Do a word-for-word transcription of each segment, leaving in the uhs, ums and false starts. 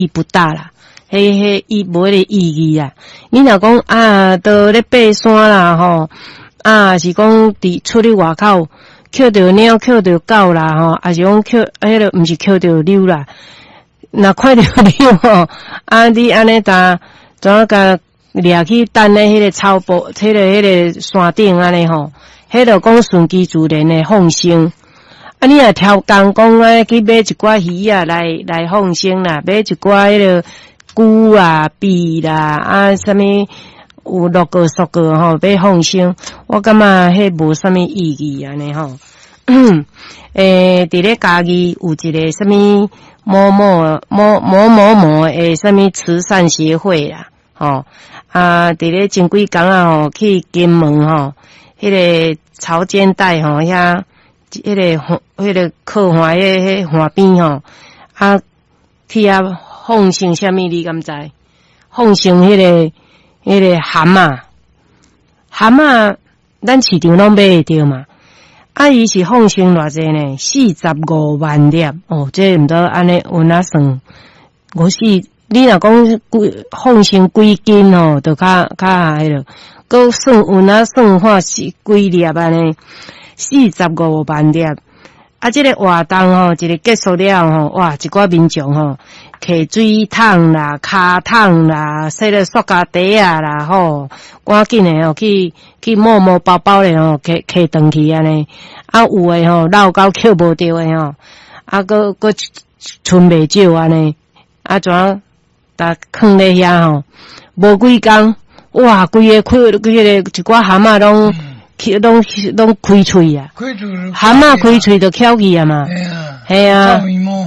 义不大啦，迄迄伊无迄个意义啊。你若讲啊，都咧爬山啦吼，啊是讲伫出去外口捡着鸟、捡着狗啦吼，还是讲捡迄个毋是捡着溜啦。若看着溜吼，啊你安尼搭怎啊甲掠去等咧迄个草坡，迄、那个迄、那个山顶安尼吼，迄个讲顺其自然的放生。啊，你若挑工讲啊，去买一寡鱼啊来来放生啦，买一寡迄个菇啊、鳖啦，啊，啥物有六个、十个吼，要放生，我感觉迄无啥物意义安尼吼。诶，伫咧家己有一个啥物某某某某某某诶，啥物慈善协会啦，吼啊，伫咧前几工啊吼，去金门吼，迄、那个潮间带吼遐。迄个迄个靠岸迄迄岸边吼，啊去遐放生啥物你敢知？放生迄个迄个蛤蟆，蛤蟆咱市场拢买会着嘛。啊，伊是放生偌济呢？四十五万粒哦，这毋知安尼有哪算？我是你若讲几放生几斤吼，就较较迄落，搁算有哪算法是几粒安尼？四十五万粒，啊！这个活动吼，一个结束了吼，哇！一寡民众吼，摕水桶啦、骹桶啦、洗了塑胶袋啊啦，吼，赶紧诶吼，去去摸摸包包咧吼，摕摕转去安尼。啊，有诶吼，绕到捡无着诶吼，啊，搁搁剩袂少安尼，啊，怎搭囥咧遐吼，无几工，哇！规个开规个一寡蛤蟆拢。去拢拢开喙啊！蛤蟆开喙就翘去啊嘛，系啊，系啊，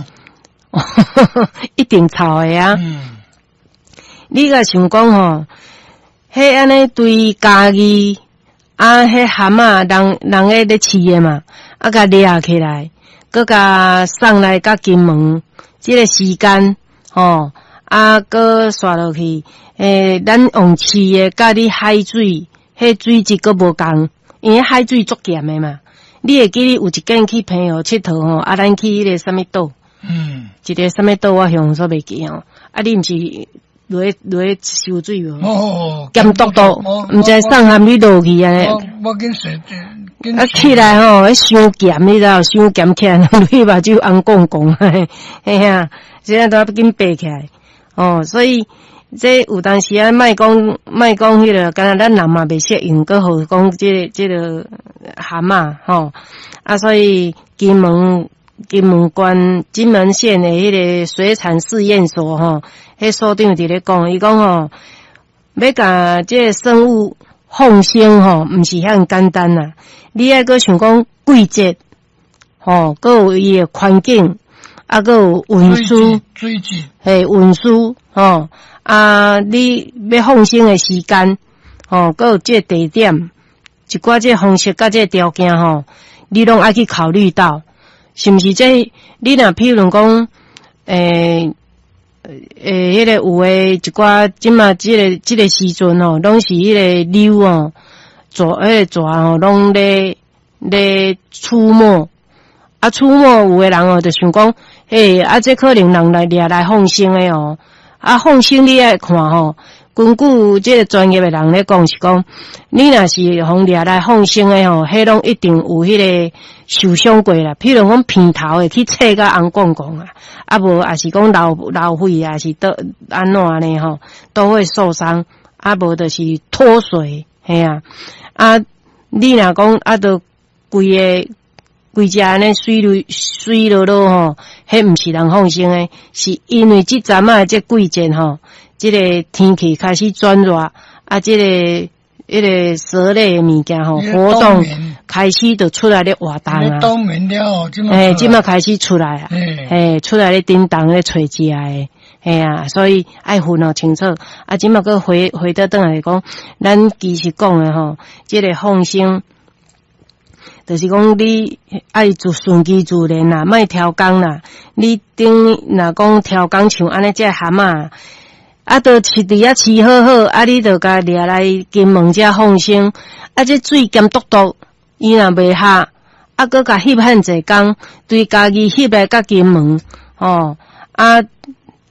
一定臭的啊！嗯、你甲想讲吼，迄安尼对家己啊，迄蛤蟆人人个咧饲的嘛，啊，甲掠起来，搁甲送来甲金门，即、這個時間吼，啊，搁刷落去，誒，咱用飼的甲你海水，迄水質搁無共。因为海水足咸的嘛，你会记得有一间去朋友佚佗吼，啊，咱去迄个啥物岛，嗯，一个啥物岛我向说袂记吼，啊，你毋是落落收水无？哦，咸笃笃，毋知送含你落去安尼。我我紧说，啊起来吼，迄伤咸，你知道，伤咸起来，你目睭红光光，嘿嘿呀，现在都要紧爬起来，哦，所以。这有当时啊，莫讲莫讲迄个，敢若咱人嘛袂适应，搁好讲这这个蛤蟆吼啊，所以金门金门县金门县的迄个水产试验所吼，迄所长伫咧讲，伊讲吼，要甲这个生物放生吼，毋是遐简单啦，你爱搁想讲季节吼，搁有伊的环境，啊，搁有运输，水质，嘿，运输吼。啊，你要放生的时间，吼，搁有这地点，一寡这方式甲这条件吼，你拢爱去考虑到，是毋是这？你若譬如讲，诶、欸、诶，迄、那个有诶一寡，即嘛即个即、這個時陣吼，攏是迄個溜哦，蛇迄個蛇吼，攏咧咧出沒，啊出沒有誒人哦，就想講，嘿，啊這可能人來掠來放生誒哦。啊，放生你愛看吼，根據即個專業的人咧講是講，你若是互掠來放生的吼，迄攏一定有迄個受傷過啦。譬如講片頭的去切甲紅光光啊，啊無也是講流流血啊，是倒安怎呢吼，都會受傷。啊無就是脫水，嘿啊，啊你若講啊，都規個。規只安尼水流水落落吼，迄毋是人放生誒，是因為即陣啊，即季節吼，即、這個天氣開始轉熱，啊，即、這個迄、這個蛇類誒物件吼，活動開始就出來咧活動啊。冬眠了，誒，即馬開始出來啊，誒，出來咧叮當咧找食誒，係啊，所以愛分哦清楚。啊，即馬個回回得轉來講，咱其實講誒吼，即、這個放生。就是講你愛自順其自然啦，莫挑工啦。你頂若講挑工像安尼只蛤蟆，啊，都飼佇遐飼好好，啊，你著甲掠來金門遮放生，啊，這水鹹篤篤，伊若袂合，啊，閣甲翕很濟工，對家己翕來甲金門，哦，啊，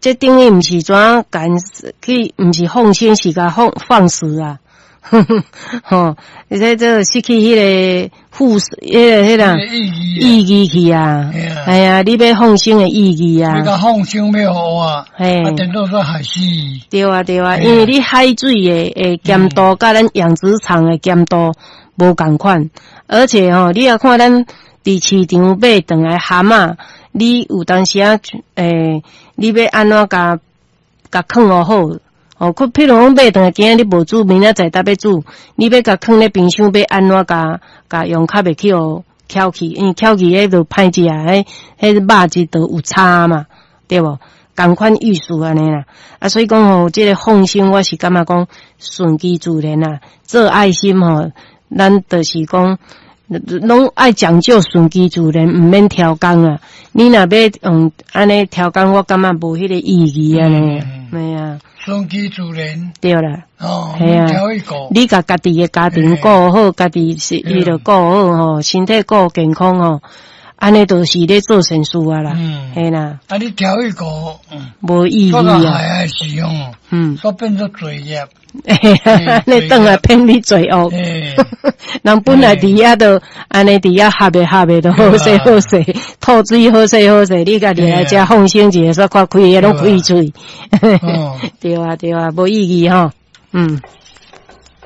这等于毋是怎干去，毋是放生，是甲放放肆啊！吼，而且这失去迄个富，迄个迄个意义去啊！哎呀，你要放生的意义啊！ 你甲放生要好啊，啊，等到说害死。 对啊对啊，因为你海水的诶咸度，甲咱养殖场的咸度无共款，而且吼，你也看咱伫市场买转来蛤蟆，你有当时啊，诶，你要安怎甲甲放好好？哦，佢譬如讲买顿今日你无煮，明仔载搭要煮，你要甲放咧冰箱，要安怎甲甲用较袂去互翘起，因为翘起迄就歹食，迄迄肉质都有差嘛，对无？同款意思安尼啦，啊，所以讲吼，即个放生我是感觉讲顺其自然啦，做爱心吼，咱就是讲。拢爱讲究顺其自然，毋免挑工啊！你若要用安尼挑工，我感觉无迄个意义安尼，系啊。 顺其自然。对啦。 哦。系啊。 你甲家己嘅家庭顾好，家己是伊著顾好吼，身体顾健康吼，安尼都是咧做善事啊啦。嗯。系啦。啊， 你挑迄个， 嗯，无意义啊。 做害害事用，嗯，所变做罪业。 你等下骗你罪恶，人本来伫遐都安尼伫遐合的合的都好势好势，吐水好势好势，你家己来遮放生一下，煞看开个拢开嘴，对啊对啊，无意义吼，嗯。